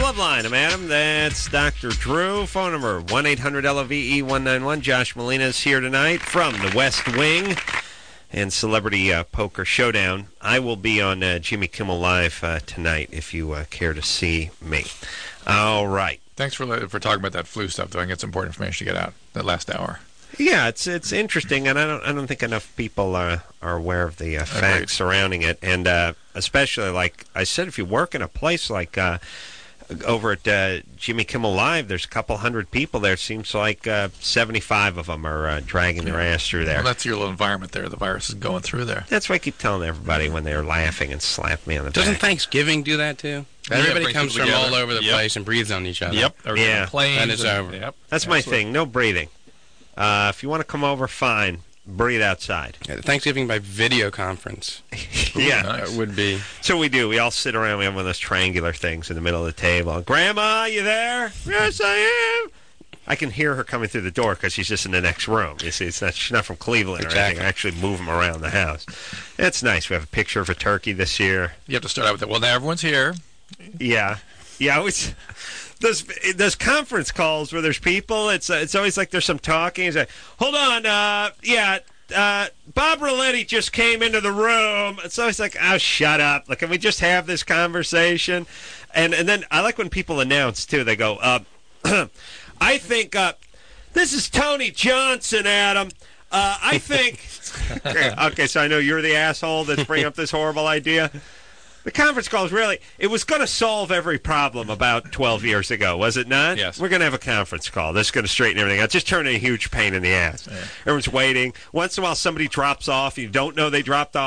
Glove line, I'm Adam. That's Dr. Drew. Phone number 1-800-LOVE-191. Josh Molina is here tonight from the West Wing and Celebrity Poker Showdown. I will be on Jimmy Kimmel Live tonight if you care to see me. All right. Thanks for talking about that flu stuff, though. I think it's important information to get out that last hour. Yeah, it's interesting, and I don't think enough people are aware of the facts surrounding it, and especially, like I said, if you work in a place like over at Jimmy Kimmel Live, there's a couple hundred people there. It seems like 75 of them are dragging their ass through there. Well, that's your little environment there. The virus is going through there. That's what I keep telling everybody when they're laughing and slap me on the back. Doesn't Thanksgiving do that, too? Everybody comes from all over the place and breathes on each other. Yep. Yeah. Planes. It's over. Yep. That's my thing. No breathing. If you want to come over, fine. Breathe outside. Thanksgiving by video conference. Yeah. Nice. Would be. So we do. We all sit around. We have one of those triangular things in the middle of the table. Grandma, you there? Yes, I am. I can hear her coming through the door because she's just in the next room. You see, she's not from Cleveland or anything. I actually move them around the house. It's nice. We have a picture of a turkey this year. You have to start out with that. Well, now everyone's here. Yeah. Yeah, those conference calls where there's people, it's always like there's some talking. It's like, hold on, Bob Roletti just came into the room. It's always like, oh, shut up. Like, can we just have this conversation? And then I like when people announce, too. They go, I think, this is Tony Johnson, Adam. I think... Okay, so I know you're the asshole that's bringing up this horrible idea. The conference call is really, it was going to solve every problem about 12 years ago, was it not? Yes. We're going to have a conference call. This is going to straighten everything out. Just turn a huge pain in the ass. Yeah. Everyone's waiting. Once in a while, somebody drops off. You don't know they dropped off.